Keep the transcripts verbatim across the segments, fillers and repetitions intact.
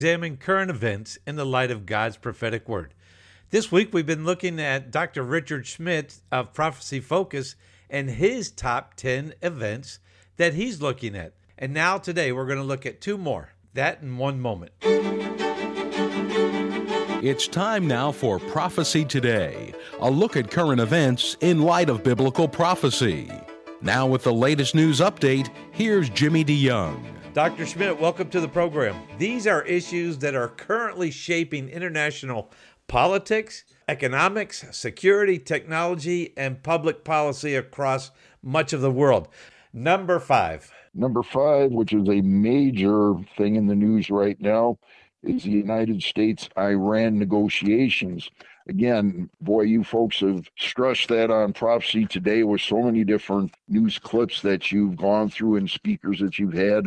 Examine current events in the light of God's prophetic word. This week we've been looking at Doctor Richard Schmidt of Prophecy Focus and his top ten events that he's looking at. And now today we're going to look at two more. That in one moment. It's time now for Prophecy Today, a look at current events in light of biblical prophecy. Now with the latest news update, here's Jimmy DeYoung. Doctor Schmidt, welcome to the program. These are issues that are currently shaping international politics, economics, security, technology, and public policy across much of the world. Number five. Number five, which is a major thing in the news right now, is the United States-Iran negotiations. Again, boy, you folks have stressed that on Prophecy Today with so many different news clips that you've gone through and speakers that you've had.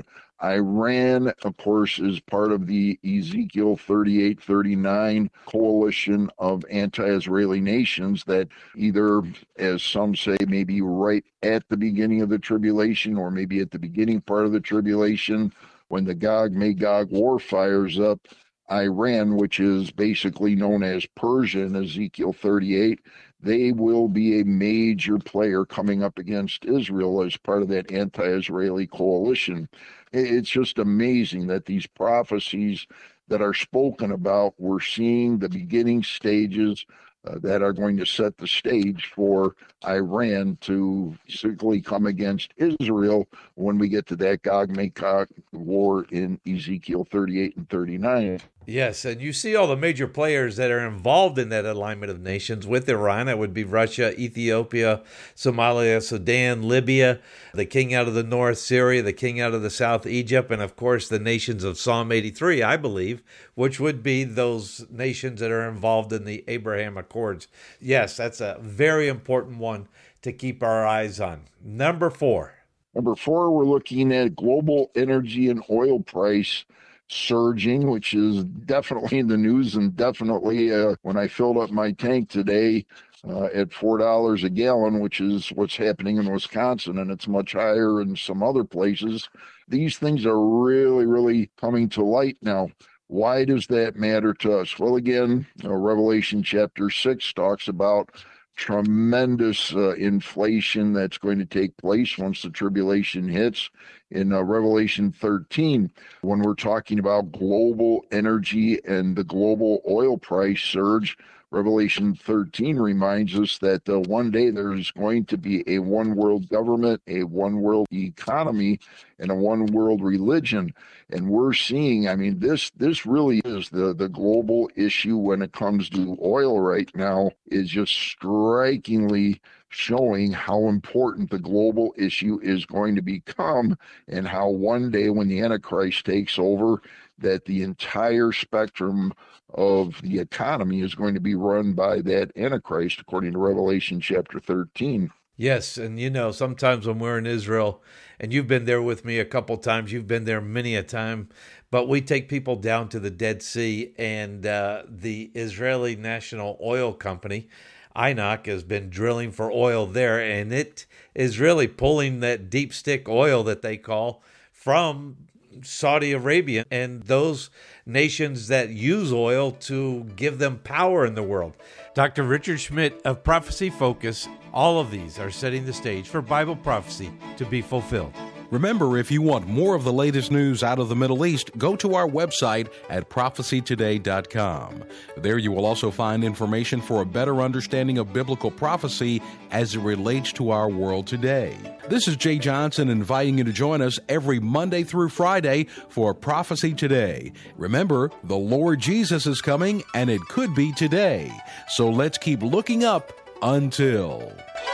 Iran, of course, is part of the Ezekiel thirty-eight thirty-nine coalition of anti-Israeli nations that either, as some say, maybe right at the beginning of the tribulation or maybe at the beginning part of the tribulation, when the Gog-Magog war fires up, Iran, which is basically known as Persia in Ezekiel thirty-eight, they will be a major player coming up against Israel as part of that anti-Israeli coalition. It's just amazing that these prophecies that are spoken about, we're seeing the beginning stages uh, that are going to set the stage for Iran to basically come against Israel when we get to that Gog-Magog war in Ezekiel thirty-eight and thirty-nine. Yes, and you see all the major players that are involved in that alignment of nations with Iran. That would be Russia, Ethiopia, Somalia, Sudan, Libya, the king out of the north, Syria, the king out of the south, Egypt, and of course the nations of Psalm eighty-three, I believe, which would be those nations that are involved in the Abraham Accords. Yes, that's a very important one to keep our eyes on. Number four. Number four, we're looking at global energy and oil price surging, which is definitely in the news, and definitely uh, when I filled up my tank today uh, at four dollars a gallon, which is what's happening in Wisconsin, and it's much higher in some other places. These things are really, really coming to light now. Why does that matter to us? Well, again, uh, Revelation chapter six talks about tremendous uh, inflation that's going to take place once the tribulation hits. In uh, Revelation thirteen, when we're talking about global energy and the global oil price surge, Revelation thirteen reminds us that uh, one day there's going to be a one world government, a one world economy, and a one world religion. And we're seeing, I mean, this this really is the, the global issue when it comes to oil right now, is just strikingly showing how important the global issue is going to become, and how one day when the Antichrist takes over, that the entire spectrum of the economy is going to be run by that Antichrist, according to Revelation chapter thirteen. Yes, and you know, sometimes when we're in Israel, and you've been there with me a couple times, you've been there many a time, but we take people down to the Dead Sea, and uh, the Israeli National Oil Company, I N O C, has been drilling for oil there, and it is really pulling that deep stick oil that they call from Saudi Arabia and those nations that use oil to give them power in the world. Doctor Richard Schmidt of Prophecy Focus, all of these are setting the stage for Bible prophecy to be fulfilled. Remember, if you want more of the latest news out of the Middle East, go to our website at prophecy today dot com. There you will also find information for a better understanding of biblical prophecy as it relates to our world today. This is Jay Johnson inviting you to join us every Monday through Friday for Prophecy Today. Remember, the Lord Jesus is coming, and it could be today. So let's keep looking up until...